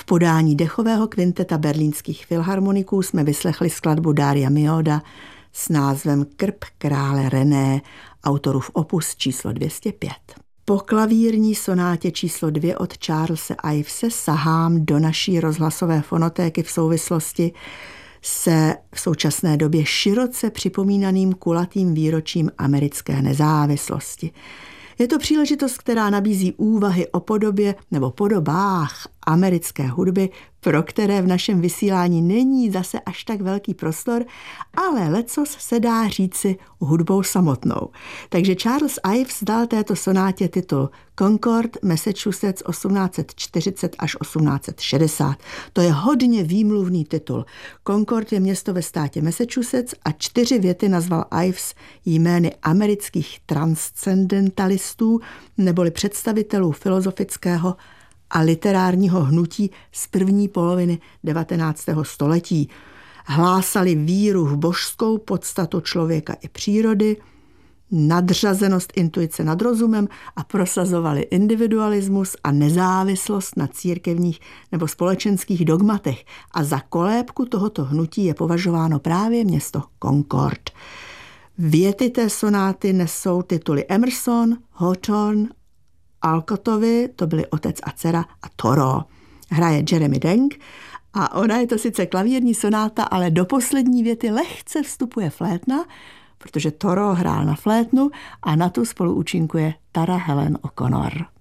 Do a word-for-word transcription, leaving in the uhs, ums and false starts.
podání dechového kvinteta berlínských filharmoniků jsme vyslechli skladbu Daria Mioda s názvem Krb krále René, autorův opus číslo dvě stě pět. Po klavírní sonátě číslo dvě od Charlese Ivese sahám do naší rozhlasové fonotéky v souvislosti se v současné době široce připomínaným kulatým výročím americké nezávislosti. Je to příležitost, která nabízí úvahy o podobě nebo podobách americké hudby, pro které v našem vysílání není zase až tak velký prostor, ale lecos se dá říci hudbou samotnou. Takže Charles Ives dal této sonátě titul Concord, Massachusetts osmnáct set čtyřicet až osmnáct set šedesát. To je hodně výmluvný titul. Concord je město ve státě Massachusetts a čtyři věty nazval Ives jmény amerických transcendentalistů neboli představitelů filozofického a literárního hnutí z první poloviny devatenáctého století. Hlásali víru v božskou podstatu člověka i přírody, nadřazenost intuice nad rozumem a prosazovali individualismus a nezávislost na církevních nebo společenských dogmatech. A za kolébku tohoto hnutí je považováno právě město Concord. Věty té sonáty nesou tituly Emerson, Hawthorne, Alcottovi, to byli otec a dcera, a Thoreau. Hraje Jeremy Deng a ona je to sice klavírní sonáta, ale do poslední věty lehce vstupuje flétna, protože Thoreau hrál na flétnu a na tu spolu účinkuje Tara Helen O'Connor.